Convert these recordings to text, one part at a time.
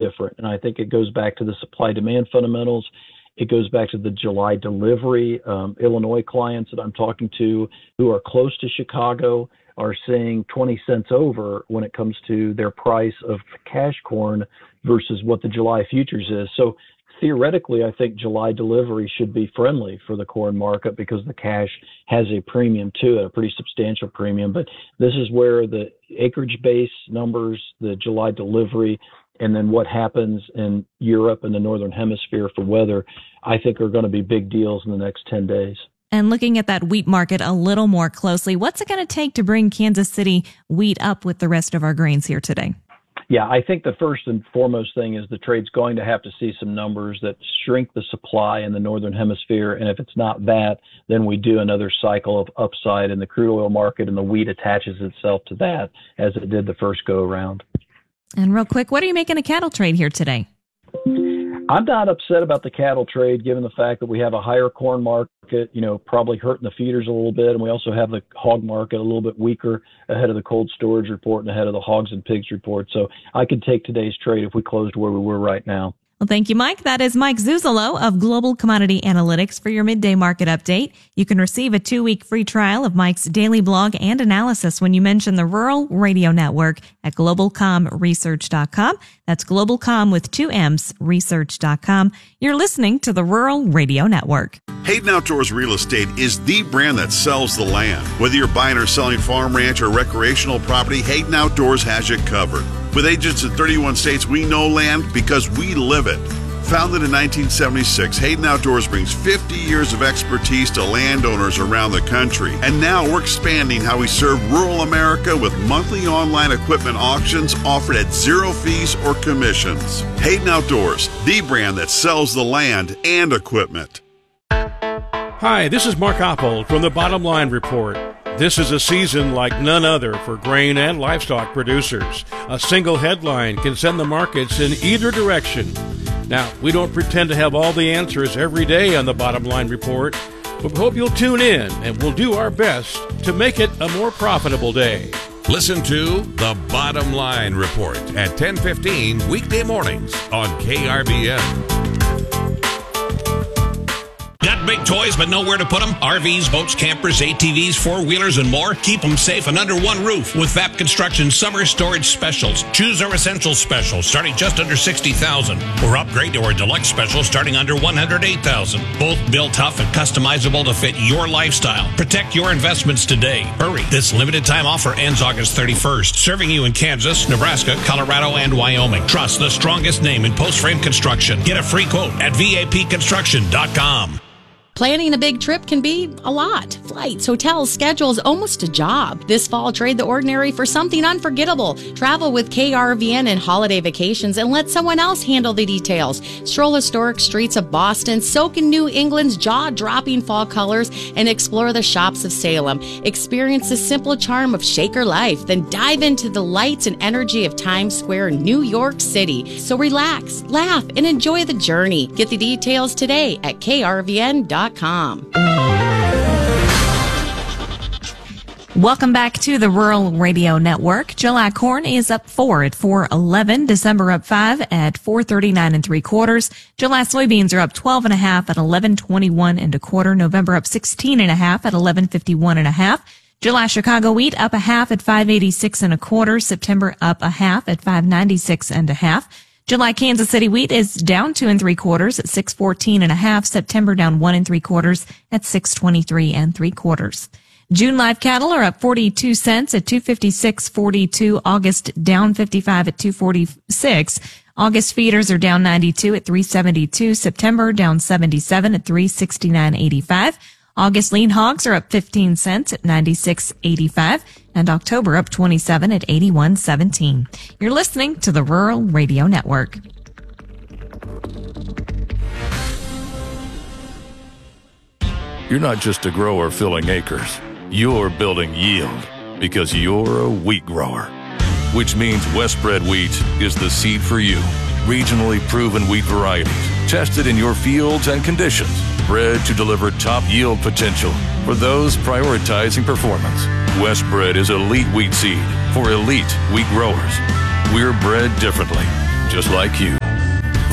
different. And I think it goes back to the supply-demand fundamentals. It goes back to the July delivery. Illinois clients that I'm talking to who are close to Chicago are saying 20 cents over when it comes to their price of cash corn versus what the July futures is. So theoretically, I think July delivery should be friendly for the corn market because the cash has a premium to it, a pretty substantial premium. But this is where the acreage base numbers, the July delivery, and then what happens in Europe and the Northern Hemisphere for weather, I think are going to be big deals in the next 10 days. And looking at that wheat market a little more closely, what's it going to take to bring Kansas City wheat up with the rest of our grains here today? Yeah, I think the first and foremost thing is the trade's going to have to see some numbers that shrink the supply in the Northern Hemisphere. And if it's not that, then we do another cycle of upside in the crude oil market, and the wheat attaches itself to that as it did the first go around. And real quick, what are you making a cattle trade here today? I'm not upset about the cattle trade, given the fact that we have a higher corn market, probably hurting the feeders a little bit. And we also have the hog market a little bit weaker ahead of the cold storage report and ahead of the hogs and pigs report. So I could take today's trade if we closed where we were right now. Well, thank you, Mike. That is Mike Zuzolo of Global Commodity Analytics for your midday market update. You can receive a 2-week free trial of Mike's daily blog and analysis when you mention the Rural Radio Network at globalcomresearch.com. That's globalcom with 2 M's, research.com. You're listening to the Rural Radio Network. Hayden Outdoors Real Estate is the brand that sells the land. Whether you're buying or selling farm, ranch, or recreational property, Hayden Outdoors has you covered. With agents in 31 states, we know land because we live it. Founded in 1976, Hayden Outdoors brings 50 years of expertise to landowners around the country. And now we're expanding how we serve rural America with monthly online equipment auctions offered at zero fees or commissions. Hayden Outdoors, the brand that sells the land and equipment. Hi, this is Mark Oppold from the Bottom Line Report. This is a season like none other for grain and livestock producers. A single headline can send the markets in either direction. Now, we don't pretend to have all the answers every day on the Bottom Line Report, but we hope you'll tune in and we'll do our best to make it a more profitable day. Listen to The Bottom Line Report at 10:15 weekday mornings on KRBN. Got big toys but nowhere to put them? RVs, boats, campers, ATVs, four-wheelers, and more? Keep them safe and under one roof with VAP Construction Summer Storage Specials. Choose our Essential Special starting just under $60,000 or upgrade to our Deluxe Special starting under $108,000. Both built tough and customizable to fit your lifestyle. Protect your investments today. Hurry. This limited time offer ends August 31st. Serving you in Kansas, Nebraska, Colorado, and Wyoming. Trust the strongest name in post-frame construction. Get a free quote at vapconstruction.com. Planning a big trip can be a lot. Flights, hotels, schedules, almost a job. This fall, trade the ordinary for something unforgettable. Travel with KRVN and holiday vacations and let someone else handle the details. Stroll historic streets of Boston, soak in New England's jaw-dropping fall colors, and explore the shops of Salem. Experience the simple charm of Shaker life, then dive into the lights and energy of Times Square, New York City. So relax, laugh, and enjoy the journey. Get the details today at krvn.com. Welcome back to the Rural Radio Network. July corn is up 4 at 4.11. December up 5 at 4.39 3/4. July soybeans are up 12.5 at 11.21 1/4. November up 16.5 at 11.51 1/2. July Chicago wheat up 1/2 at 5.86 1/4. September up 1/2 at 5.96 1/2. July Kansas City wheat is down 2 3/4 at 6.14 1/2. September down 1 3/4 at 6.23 3/4. June live cattle are up 42 cents at 256.42. August down 55 at 246. August feeders are down 92 at 372. September down 77 at 369.85. August lean hogs are up 15 cents at 96.85. And October up 27 at 81.17. You're listening to the Rural Radio Network. You're not just a grower filling acres. You're building yield because you're a wheat grower, which means Westbred wheat is the seed for you. Regionally proven wheat varieties, tested in your fields and conditions, bred to deliver top yield potential for those prioritizing performance. Westbred is elite wheat seed for elite wheat growers. We're bred differently, just like you.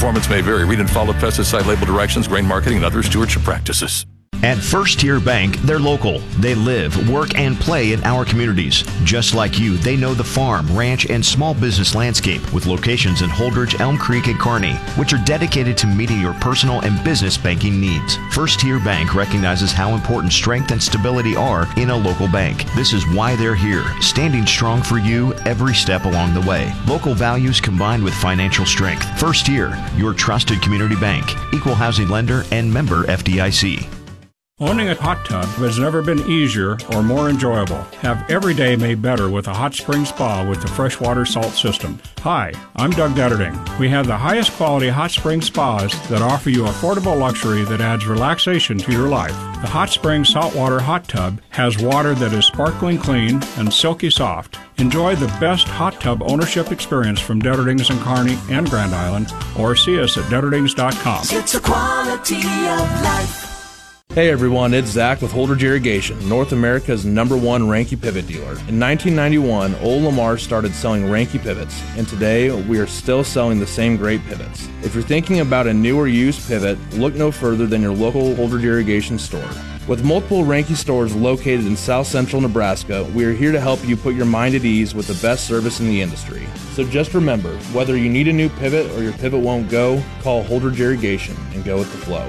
Performance may vary. Read and follow pesticide label directions, grain marketing, and other stewardship practices. At First Tier Bank, they're local. They live, work, and play in our communities. Just like you, they know the farm, ranch, and small business landscape with locations in Holdridge, Elm Creek, and Kearney, which are dedicated to meeting your personal and business banking needs. First Tier Bank recognizes how important strength and stability are in a local bank. This is why they're here, standing strong for you every step along the way. Local values combined with financial strength. First Tier, your trusted community bank, equal housing lender, and member FDIC. Owning a hot tub has never been easier or more enjoyable. Have every day made better with a hot spring spa with the freshwater salt system. Hi, I'm Doug Detterding. We have the highest quality hot spring spas that offer you affordable luxury that adds relaxation to your life. The Hot Spring Saltwater Hot Tub has water that is sparkling clean and silky soft. Enjoy the best hot tub ownership experience from Detterdings in Kearney and Grand Island, or see us at Detterdings.com. It's a quality of life. Hey everyone, it's Zach with Holdridge Irrigation, North America's #1 Ranke pivot dealer. In 1991, Old Lamar started selling Ranke pivots, and today we are still selling the same great pivots. If you're thinking about a new or used pivot, look no further than your local Holdridge Irrigation store. With multiple Ranke stores located in South Central Nebraska, we are here to help you put your mind at ease with the best service in the industry. So just remember, whether you need a new pivot or your pivot won't go, call Holdridge Irrigation and go with the flow.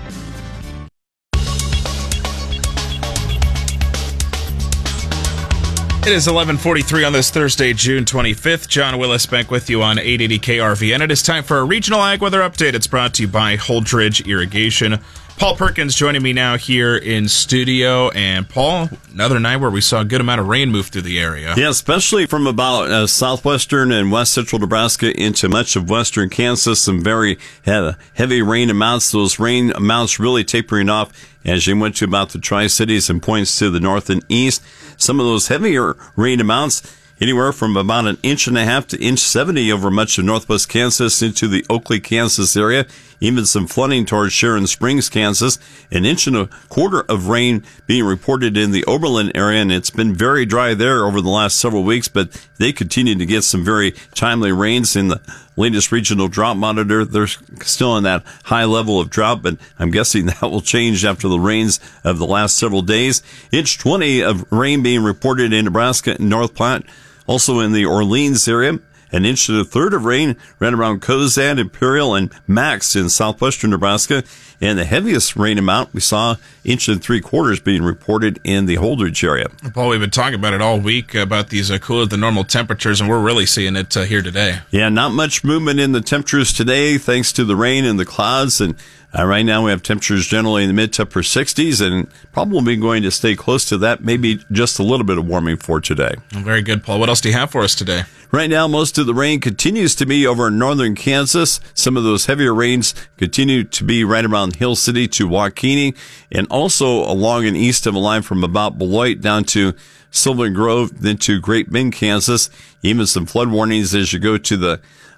It is 11:43 on this Thursday, June 25th. John Willis back with you on 880 KRV, and it is time for a regional ag weather update. It's brought to you by Holdridge Irrigation. Paul Perkins joining me now here in studio. And Paul, another night where we saw a good amount of rain move through the area. Yeah, especially from about southwestern and west central Nebraska into much of western Kansas. Some very heavy rain amounts. Those rain amounts really tapering off as you went to about the Tri-Cities and points to the north and east. Some of those heavier rain amounts, anywhere from about 1.5 inches to 1.70 inches over much of northwest Kansas into the Oakley, Kansas area. Even some flooding towards Sharon Springs, Kansas. 1.25 inches of rain being reported in the Oberlin area, and it's been very dry there over the last several weeks, but they continue to get some very timely rains in the latest regional drought monitor. They're still in that high level of drought, but I'm guessing that will change after the rains of the last several days. 1.20 inches of rain being reported in Nebraska and North Platte, also in the Orleans area. 1.3 inches of rain right around Kozan, Imperial, and Max in southwestern Nebraska. And the heaviest rain amount we saw, 1.75 inches being reported in the Holdridge area. Paul, we've been talking about it all week, about these cooler than normal temperatures, and we're really seeing it here today. Yeah, not much movement in the temperatures today thanks to the rain and the clouds. And right now we have temperatures generally in the mid to upper 60s, and probably going to stay close to that, maybe just a little bit of warming for today. Very good, Paul. What else do you have for us today? Right now, most of the rain continues to be over in northern Kansas. Some of those heavier rains continue to be right around Hill City to Waukene, and also along and east of a line from about Beloit down to Sylvan Grove, then to Great Bend, Kansas. Even some flood warnings as you go to the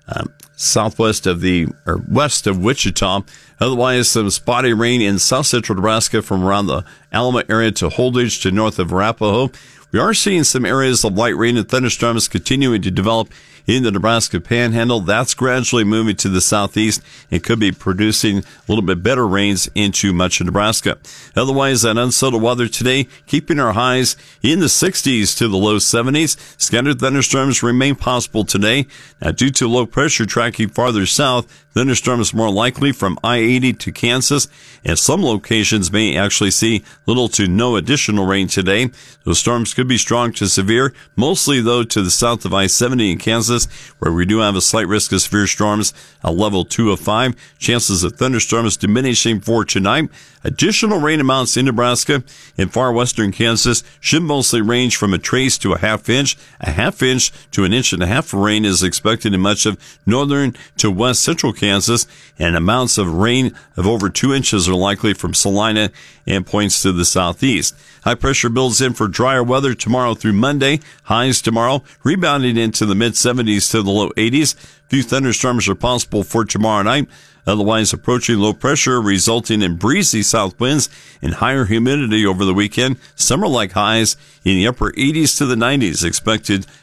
southwest of west of Wichita. Otherwise, some spotty rain in south central Nebraska from around the Alma area to Holdridge to north of Arapahoe. We are seeing some areas of light rain and thunderstorms continuing to develop in the Nebraska Panhandle. That's gradually moving to the southeast and could be producing a little bit better rains into much of Nebraska. Otherwise, that unsettled weather today, keeping our highs in the 60s to the low 70s. Scattered thunderstorms remain possible today. Now, due to low pressure tracking farther south, thunderstorms more likely from I-80 to Kansas, and some locations may actually see little to no additional rain today. Those storms could be strong to severe, mostly though to the south of I-70 in Kansas, where we do have a slight risk of severe storms, a level 2 of 5. Chances of thunderstorms diminishing for tonight. Additional rain amounts in Nebraska and far western Kansas should mostly range from a trace to a half inch. A half inch to 1.5 inches of rain is expected in much of northern to west central Kansas, and amounts of rain of over 2 inches are likely from Salina and points to the southeast. High pressure builds in for drier weather tomorrow through Monday. Highs tomorrow rebounding into the mid-70s to the low 80s. Few thunderstorms are possible for tomorrow night. Otherwise, approaching low pressure resulting in breezy south winds and higher humidity over the weekend. Summer-like highs in the upper 80s to the 90s expected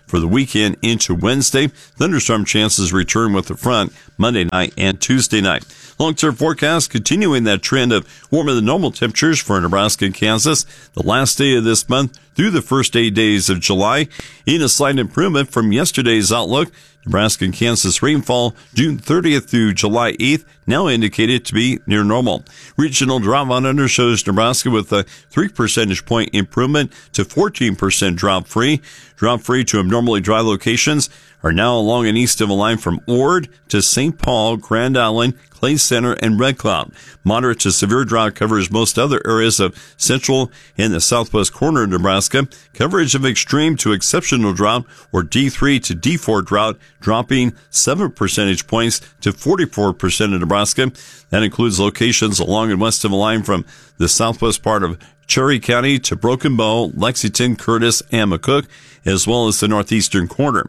for the weekend into Wednesday. Thunderstorm chances return with the front Monday night and Tuesday night. Long-term forecast continuing that trend of warmer than normal temperatures for Nebraska and Kansas. The last day of this month through the first 8 days of July. In a slight improvement from yesterday's outlook, Nebraska and Kansas rainfall June 30th through July 8th now indicated to be near normal. Regional drought monitor shows Nebraska with a 3 percentage point improvement to 14% drought-free. Drought-free to abnormally dry locations are now along and east of a line from Ord to St. Paul, Grand Island, Clay Center, and Red Cloud. Moderate to severe drought covers most other areas of central and the southwest corner of Nebraska. Coverage of extreme to exceptional drought, or D3 to D4 drought, dropping 7 percentage points to 44% of Nebraska. That includes locations along and west of a line from the southwest part of Cherry County to Broken Bow, Lexington, Curtis, and McCook, as well as the northeastern corner.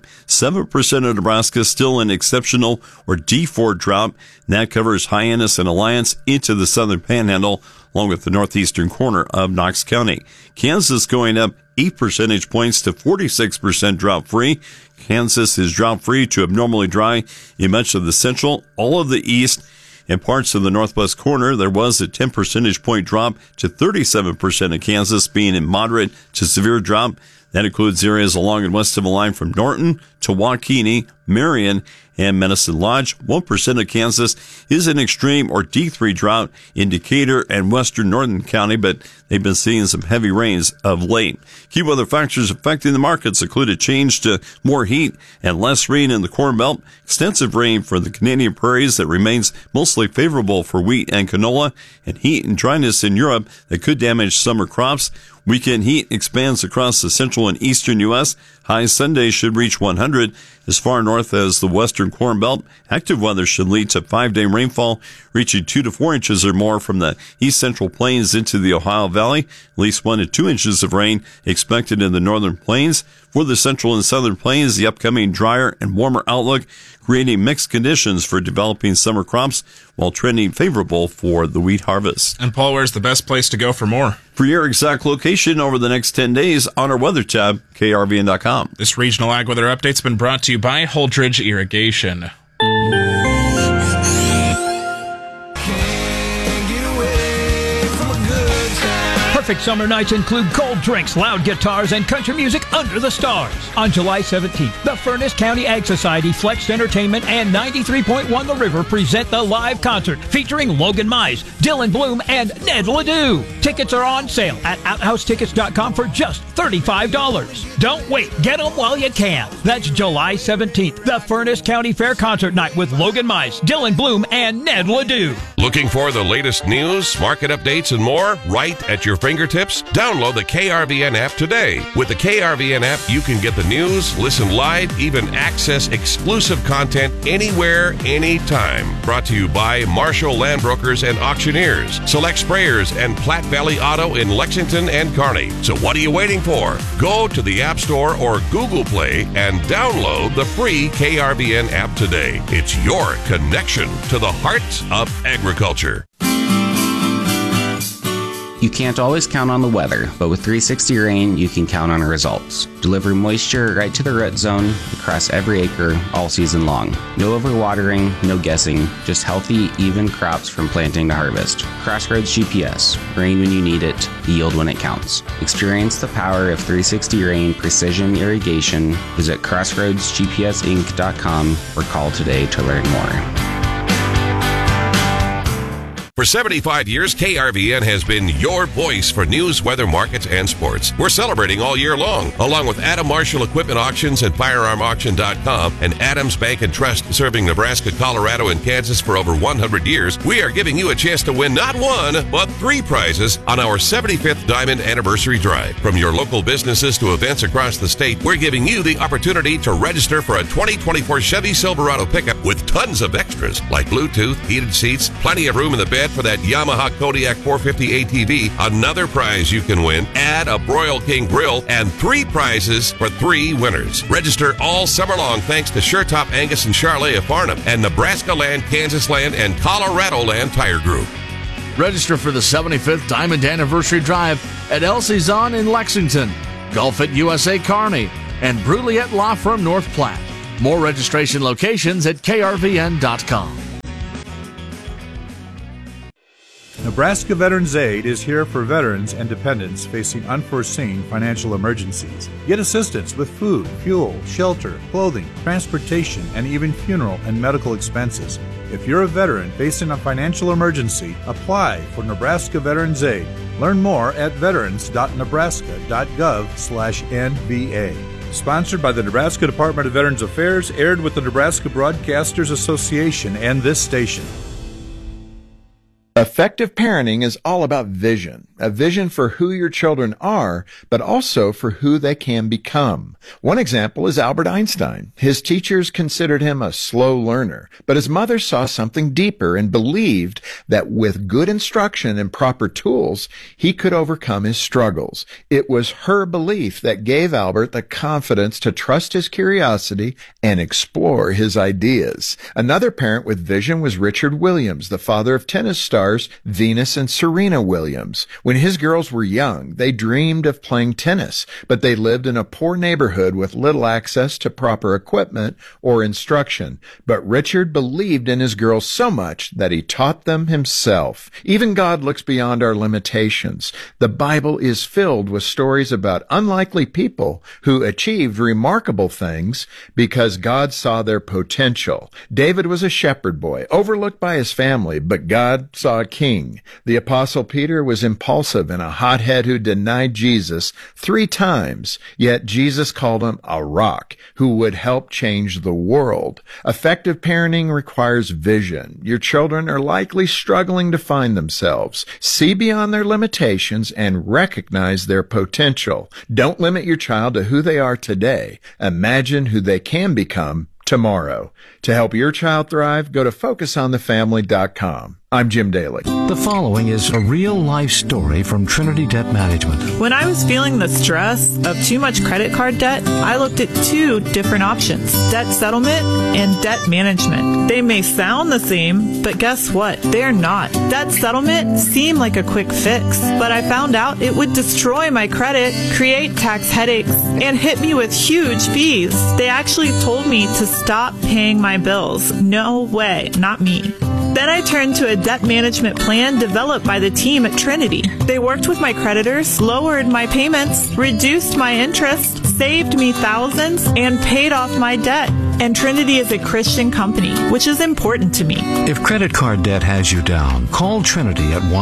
7% of Nebraska still in exceptional or D4 drought. And that covers Hyannis and Alliance into the southern panhandle, along with the northeastern corner of Knox County. Kansas going up 8 percentage points to 46% drought-free. Kansas is drought-free to abnormally dry in much of the central, all of the east, and parts of the northwest corner. There was a 10 percentage point drop to 37% of Kansas being in moderate to severe drought. That includes areas along and west of the line from Norton to Waukene, Marion, and Medicine Lodge. 1% of Kansas is in extreme or D3 drought in Decatur and western Northern County, but they've been seeing some heavy rains of late. Key weather factors affecting the markets include a change to more heat and less rain in the Corn Belt, extensive rain for the Canadian prairies that remains mostly favorable for wheat and canola, and heat and dryness in Europe that could damage summer crops. Weekend heat expands across the central and eastern U.S. High Sunday should reach 100 as far north as the western Corn Belt. Active weather should lead to 5-day rainfall reaching 2 to 4 inches or more from the east central plains into the Ohio Valley. At least 1 to 2 inches of rain expected in the northern plains. For the central and southern plains, the upcoming drier and warmer outlook creating mixed conditions for developing summer crops while trending favorable for the wheat harvest. And Paul, where's the best place to go for more? For your exact location over the next 10 days on our weather tab, krvn.com. This regional ag weather update's been brought to you by Holdridge Irrigation. Perfect summer nights include cold drinks, loud guitars, and country music under the stars. On July 17th, the Furnace County Ag Society, Flex Entertainment, and 93.1 The River present the live concert featuring Logan Mize, Dylan Bloom, and Ned Ledoux. Tickets are on sale at OutHouseTickets.com for just $35. Don't wait. Get them while you can. That's July 17th, the Furnace County Fair Concert Night with Logan Mize, Dylan Bloom, and Ned Ledoux. Looking for the latest news, market updates, and more right at your fingertips? Download the KRVN app today. With the KRVN app, you can get the news, listen live, even access exclusive content anywhere, anytime. Brought to you by Marshall Land Brokers and Auctioneers, Select Sprayers, and Platte Valley Auto in Lexington and Kearney. So what are you waiting for? Go to the App Store or Google Play and download the free KRVN app today. It's your connection to the heart of agriculture. You can't always count on the weather, but with 360 Rain, you can count on results. Deliver moisture right to the root zone across every acre all season long. No overwatering, no guessing, just healthy, even crops from planting to harvest. Crossroads GPS. Rain when you need it, yield when it counts. Experience the power of 360 Rain Precision Irrigation. Visit crossroadsgpsinc.com or call today to learn more. For 75 years, KRVN has been your voice for news, weather, markets, and sports. We're celebrating all year long, along with Adam Marshall Equipment Auctions and FirearmAuction.com and Adams Bank and Trust, serving Nebraska, Colorado, and Kansas for over 100 years. We are giving you a chance to win not one, but 3 prizes on our 75th Diamond Anniversary Drive. From your local businesses to events across the state, we're giving you the opportunity to register for a 2024 Chevy Silverado pickup with tons of extras like Bluetooth, heated seats, plenty of room in the bed for that Yamaha Kodiak 450 ATV. Another prize you can win, add a Broil King grill, and 3 prizes for 3 winners. Register all summer long thanks to SureTop Angus and Charlet of Farnham and Nebraska Land, Kansas Land, and Colorado Land Tire Group. Register for the 75th Diamond Anniversary Drive at El Cezanne in Lexington, Golf at USA Kearney, and Bruliette Law Firm North Platte. More registration locations at krvn.com. Nebraska Veterans Aid is here for veterans and dependents facing unforeseen financial emergencies. Get assistance with food, fuel, shelter, clothing, transportation, and even funeral and medical expenses. If you're a veteran facing a financial emergency, apply for Nebraska Veterans Aid. Learn more at veterans.nebraska.gov/NVA. Sponsored by the Nebraska Department of Veterans Affairs, aired with the Nebraska Broadcasters Association and this station. Effective parenting is all about vision, a vision for who your children are, but also for who they can become. One example is Albert Einstein. His teachers considered him a slow learner, but his mother saw something deeper and believed that with good instruction and proper tools, he could overcome his struggles. It was her belief that gave Albert the confidence to trust his curiosity and explore his ideas. Another parent with vision was Richard Williams, the father of tennis stars Venus and Serena Williams. When his girls were young, they dreamed of playing tennis, but they lived in a poor neighborhood with little access to proper equipment or instruction. But Richard believed in his girls so much that he taught them himself. Even God looks beyond our limitations. The Bible is filled with stories about unlikely people who achieved remarkable things because God saw their potential. David was a shepherd boy, overlooked by his family, but God saw a king. The Apostle Peter was impulsive and a hothead who denied Jesus 3 times, yet Jesus called him a rock who would help change the world. Effective parenting requires vision. Your children are likely struggling to find themselves. See beyond their limitations and recognize their potential. Don't limit your child to who they are today. Imagine who they can become tomorrow. To help your child thrive, go to FocusOnTheFamily.com. I'm Jim Daly. The following is a real-life story from Trinity Debt Management. When I was feeling the stress of too much credit card debt, I looked at 2 different options, debt settlement and debt management. They may sound the same, but guess what? They're not. Debt settlement seemed like a quick fix, but I found out it would destroy my credit, create tax headaches, and hit me with huge fees. They actually told me to stop paying my bills. No way, not me. Then I turned to a debt management plan developed by the team at Trinity. They worked with my creditors, lowered my payments, reduced my interest, saved me thousands, and paid off my debt. And Trinity is a Christian company, which is important to me. If credit card debt has you down, call Trinity at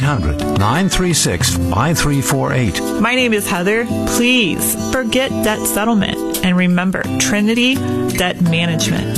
1-800-936-5348. My name is Heather. Please forget debt settlement. And remember, Trinity Debt Management.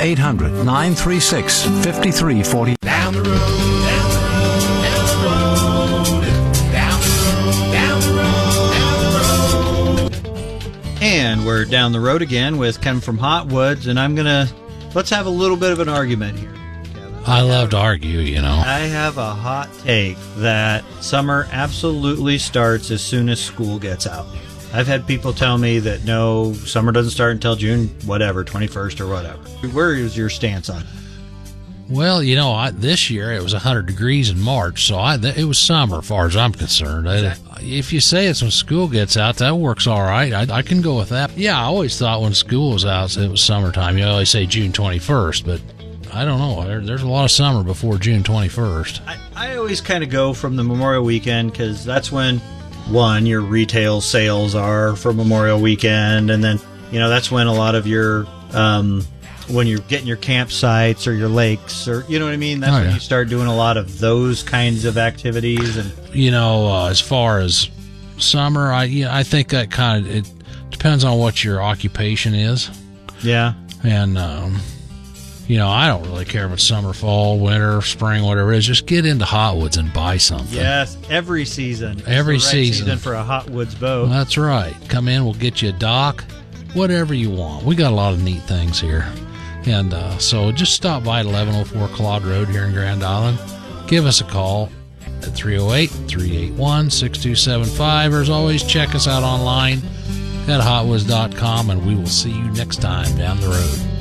1-800-936-5348. Down the road, down the road, down the road, down the road, down the road. And we're down the road again with Kevin from Hot Woods, and let's have a little bit of an argument here, Kevin. I love to argue, you know. I have a hot take that summer absolutely starts as soon as school gets out. I've had people tell me that no, summer doesn't start until June, whatever, 21st or whatever. Where is your stance on it? Well, you know, this year it was 100 degrees in March, so it was summer as far as I'm concerned. If you say it's when school gets out, that works all right. I can go with that. Yeah, I always thought when school was out, it was summertime. You always say June 21st, but I don't know. There's a lot of summer before June 21st. I always kind of go from the Memorial Weekend because that's when, your retail sales are for Memorial Weekend, and then, that's when a lot of your when you're getting your campsites or your lakes, or you know what I mean. That's when you start doing a lot of those kinds of activities. And as far as summer, I think that it depends on what your occupation is. Yeah, and I don't really care if it's summer, fall, winter, spring, whatever it is. Just get into Hot Woods and buy something. Yes, every season. Every season for a Hot Woods boat. That's right. Come in, we'll get you a dock, whatever you want. We got a lot of neat things here. And so just stop by at 1104 Claude Road here in Grand Island. Give us a call at 308-381-6275. Or as always, check us out online at hotwoods.com, and we will see you next time down the road.